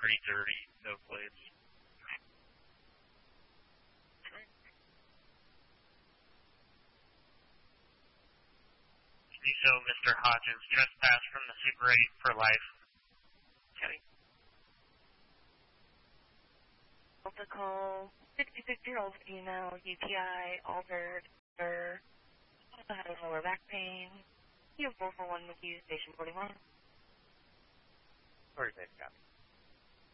pretty dirty, no plates. So, Mr. Hodges, trespass from the Super 8 for life. Okay. Also call 66-year-old female, UTI, altered, also had a lower back pain. You have 441 with you, station 41. 46, copy.